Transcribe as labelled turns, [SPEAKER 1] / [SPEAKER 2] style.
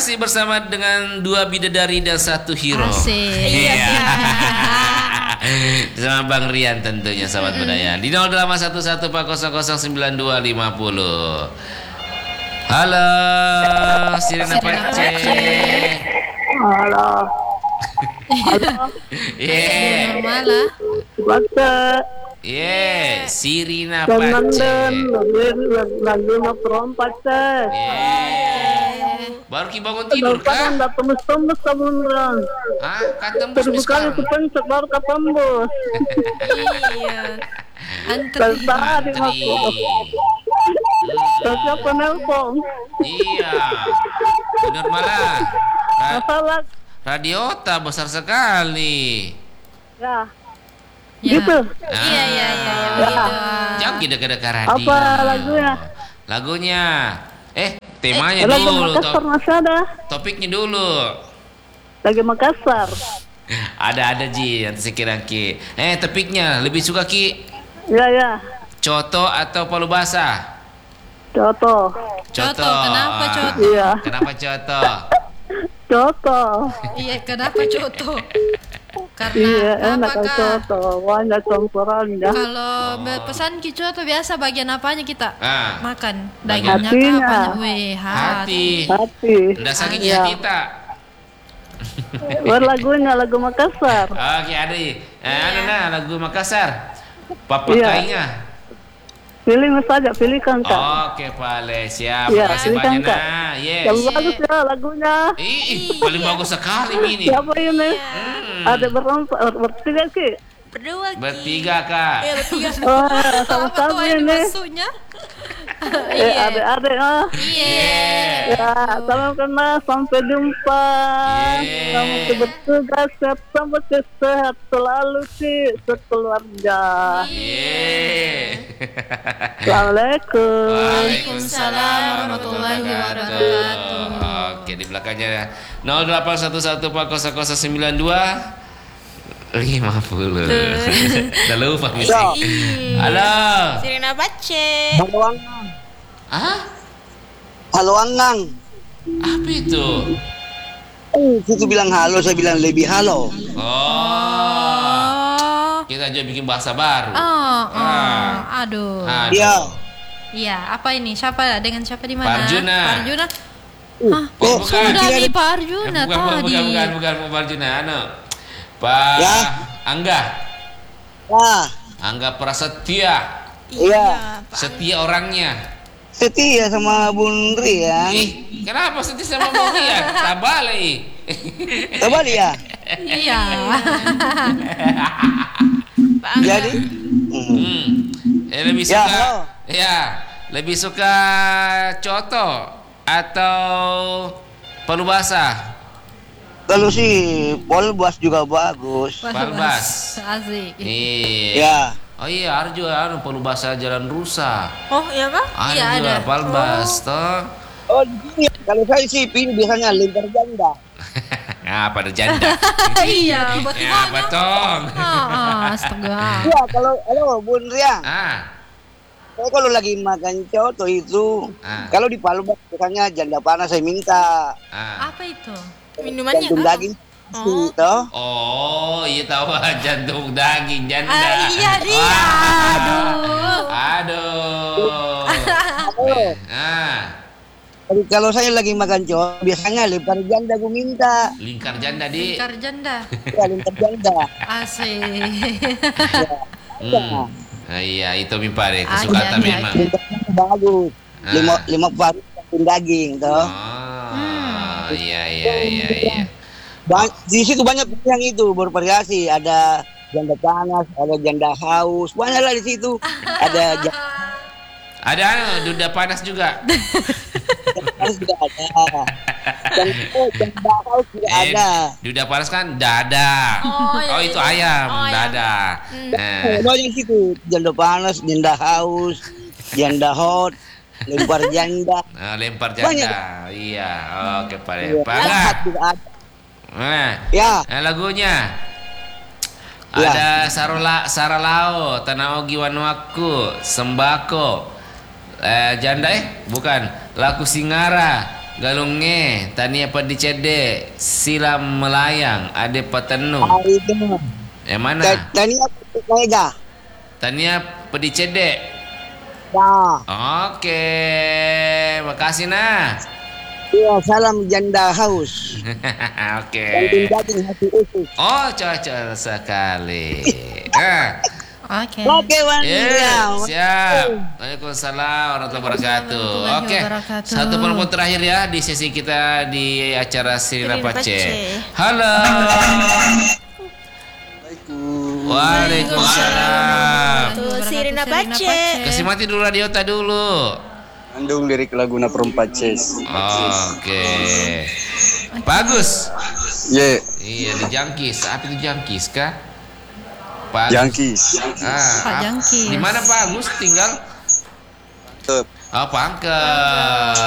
[SPEAKER 1] masih bersama dengan dua bidadari dan satu hero.
[SPEAKER 2] Asik.
[SPEAKER 1] Iya. Sama Bang Rian tentunya sahabat budaya. Di 0811400950. Halo, Sirina Pace.
[SPEAKER 3] Halo.
[SPEAKER 1] Yeah.
[SPEAKER 2] Malah.
[SPEAKER 3] Baca.
[SPEAKER 1] Yeah, Sirina
[SPEAKER 3] Teman
[SPEAKER 1] Pace.
[SPEAKER 3] dan lagi perompak teh.
[SPEAKER 1] Yeah. Baru ki bangun tidur kah?
[SPEAKER 3] Dah tembus-tembus kamuran.
[SPEAKER 1] Ah, kan tembus
[SPEAKER 3] Terus bukan itu pencet baru ke tembus.
[SPEAKER 2] Iya. Antri.
[SPEAKER 3] Tadi
[SPEAKER 1] Antri.
[SPEAKER 3] masuk. Terus siapa nelpon?
[SPEAKER 1] Iya. Benar malah.
[SPEAKER 3] Masalah.
[SPEAKER 1] Radiota besar sekali.
[SPEAKER 3] Ya.
[SPEAKER 2] Ya.
[SPEAKER 3] Gitu.
[SPEAKER 2] Iya, begitu.
[SPEAKER 1] Jauh dekat-dekat radio.
[SPEAKER 3] Apa lagunya?
[SPEAKER 1] Lagunya. Temanya
[SPEAKER 3] Lagu
[SPEAKER 1] dulu.
[SPEAKER 3] Makassar masih ada.
[SPEAKER 1] Topiknya dulu.
[SPEAKER 3] Lagi Makassar.
[SPEAKER 1] Ada Ji, nanti saya kira Ki. Topiknya lebih suka Ki
[SPEAKER 3] Ya.
[SPEAKER 1] coto atau palu basah?
[SPEAKER 3] Coto.
[SPEAKER 2] Coto, kenapa coto?
[SPEAKER 3] Iya.
[SPEAKER 1] Kenapa coto?
[SPEAKER 3] Coto.
[SPEAKER 2] Iya, kenapa coto? Karena
[SPEAKER 3] Iya, enak
[SPEAKER 2] apa,
[SPEAKER 3] kan
[SPEAKER 2] Kak?
[SPEAKER 3] coto. Banyak campurannya.
[SPEAKER 2] Kalau pesan ki coto biasa bagian apanya kita makan?
[SPEAKER 1] Bagian
[SPEAKER 2] Dagingnya
[SPEAKER 3] hatinya.
[SPEAKER 2] kah? Apanya? Wih,
[SPEAKER 1] Hati.
[SPEAKER 3] Hati.
[SPEAKER 1] Nggak sakit
[SPEAKER 3] Iya.
[SPEAKER 1] kita.
[SPEAKER 3] Lagunya lagu Makassar.
[SPEAKER 1] Oke, ada. Lagu Makassar. Papa
[SPEAKER 3] Iya.
[SPEAKER 1] kainya.
[SPEAKER 3] Pilih saja, pilihkan Kak.
[SPEAKER 1] Oke, Pale, siap.
[SPEAKER 3] Iya,
[SPEAKER 1] Makasih
[SPEAKER 3] silakan,
[SPEAKER 1] banyak.
[SPEAKER 3] Kak.
[SPEAKER 1] Yes.
[SPEAKER 3] Yang bagus ya lagunya.
[SPEAKER 1] Paling bagus sekali ini.
[SPEAKER 3] Siapa ini? Ada bertiga Ki.
[SPEAKER 2] berdua Ki.
[SPEAKER 1] Bertiga, Kak.
[SPEAKER 2] Iya, bertiga.
[SPEAKER 3] Oh,
[SPEAKER 2] Apa
[SPEAKER 3] sama-sama
[SPEAKER 2] tuh ini
[SPEAKER 3] ini.
[SPEAKER 2] masuknya? Iya.
[SPEAKER 3] Adik-adik
[SPEAKER 2] Iya.
[SPEAKER 3] Ya, salam kenal, sampai jumpa.
[SPEAKER 1] Yeay.
[SPEAKER 3] Selamat bertugas, sampai sehat selalu sih sekeluarga.
[SPEAKER 1] Yeay.
[SPEAKER 3] Assalamualaikum.
[SPEAKER 2] Waalaikumsalam warahmatullahi wabarakatuh.
[SPEAKER 1] Oke, di belakangnya 0811400092 50. Udah lupa musik. Halo.
[SPEAKER 2] Sirina Pace.
[SPEAKER 4] Halo Angang. Halo Angang.
[SPEAKER 1] Apa itu?
[SPEAKER 4] Situ bilang halo, saya bilang lebih halo.
[SPEAKER 1] Oh. Kita aja bikin bahasa baru.
[SPEAKER 2] Aduh.
[SPEAKER 4] Iya.
[SPEAKER 2] Iya, apa ini? Siapa dengan siapa di mana?
[SPEAKER 1] Pak Arjuna.
[SPEAKER 2] Pak Arjuna.
[SPEAKER 1] Bukan.
[SPEAKER 2] Sudah di Pak Arjuna tadi.
[SPEAKER 1] Bukan Pak Arjuna. Pak
[SPEAKER 4] Ya.
[SPEAKER 1] Angga.
[SPEAKER 4] Wah,
[SPEAKER 1] Angga Prasetya.
[SPEAKER 4] iya.
[SPEAKER 1] Setia orangnya.
[SPEAKER 4] Setia sama Bun Rian.
[SPEAKER 1] Kenapa setia sama Bung Rian? Tabale.
[SPEAKER 4] Coba dia.
[SPEAKER 2] Iya.
[SPEAKER 4] Jadi,
[SPEAKER 1] Lebih
[SPEAKER 4] Ya,
[SPEAKER 1] suka
[SPEAKER 4] halo.
[SPEAKER 1] lebih suka coto atau palu basah?
[SPEAKER 4] kalau si Polbas juga bagus.
[SPEAKER 1] Palbas.
[SPEAKER 2] Asik.
[SPEAKER 1] Iya.
[SPEAKER 4] Ya.
[SPEAKER 1] Oh iya, Arjo palu basah Jalan Rusa.
[SPEAKER 2] Oh, iya kah? Iya
[SPEAKER 1] Arjo
[SPEAKER 2] ada.
[SPEAKER 1] Palbas toh.
[SPEAKER 4] Oh, di sini kalau saya sih pilih biasanya lingkar janda.
[SPEAKER 1] Apa ada janda?
[SPEAKER 2] Iya, buat
[SPEAKER 1] Ya, apa tong?
[SPEAKER 2] Astaga.
[SPEAKER 4] Iya, halo Bun Rian. Saya kalau lagi makan coto itu, kalau di Palembang biasanya janda panas saya minta.
[SPEAKER 2] Apa itu?
[SPEAKER 5] Minumannya
[SPEAKER 4] Jantung
[SPEAKER 5] apa?
[SPEAKER 4] daging toh.
[SPEAKER 1] Oh, iya tahu jantung daging janda.
[SPEAKER 2] Iya dia.
[SPEAKER 1] Aduh.
[SPEAKER 4] Kalau saya lagi makan coto, biasanya lingkar janda gue minta.
[SPEAKER 1] Lingkar janda di.
[SPEAKER 2] Lingkar janda.
[SPEAKER 4] Ya, lingkar janda.
[SPEAKER 2] Asik.
[SPEAKER 1] Iya, itu mimpa deh kesukaan
[SPEAKER 2] iya,
[SPEAKER 1] memang.
[SPEAKER 4] Lingkar janda bagus. Lima paru jantung daging toh.
[SPEAKER 1] Oh, iya.
[SPEAKER 4] Di situ banyak yang itu bervariasi. Ada janda panas, ada janda haus, banyak lah di situ. Ada
[SPEAKER 1] Ada duda panas juga.
[SPEAKER 4] janda panas juga ada. Janda haus juga ada.
[SPEAKER 1] Duda panas kan dada. Oh, itu ayam, dada.
[SPEAKER 4] Banyak di situ. Janda panas, janda haus, janda hot, lempar janda.
[SPEAKER 1] Lempar janda.
[SPEAKER 4] Banyak.
[SPEAKER 1] Iya, oke Pak.
[SPEAKER 4] Lahat juga ada.
[SPEAKER 1] Ya. Lagunya.
[SPEAKER 4] Ya.
[SPEAKER 1] Ada Saralao, Tanaogi Wanuaku, Sembako. Janda bukan. Laku Singara, galunge, tani apa dicede, silam melayang, ade petenu.
[SPEAKER 4] Itu.
[SPEAKER 1] Yang mana?
[SPEAKER 4] Tani apa mega?
[SPEAKER 1] Tani apa dicede?
[SPEAKER 4] Ya.
[SPEAKER 1] Oke, makasih nah.
[SPEAKER 4] Iya, salam janda haus.
[SPEAKER 1] Oke.
[SPEAKER 4] Daging hati usus.
[SPEAKER 1] Oh, cocok sekali.
[SPEAKER 2] Oke.
[SPEAKER 4] Oke, Wan.
[SPEAKER 1] Siap. Waalaikumsalam warahmatullahi wabarakatuh. Oke. Satu penelpon terakhir ya di sesi kita di acara Sirina Pace. Halo. Waalaikumsalam.
[SPEAKER 2] Sirina Pace.
[SPEAKER 1] Kasih mati dulu radio ta dulu.
[SPEAKER 5] Andung lirik laguna Perempat Ces.
[SPEAKER 1] Oke. Bagus.
[SPEAKER 5] Ye,
[SPEAKER 1] Iya, di Jangkis. Apa itu Jangkis kah? Bagus.
[SPEAKER 5] Jangkis.
[SPEAKER 2] Pak Jangkis.
[SPEAKER 1] Di mana Pak Agus tinggal?
[SPEAKER 5] Tep.
[SPEAKER 1] Oh, Pangkep.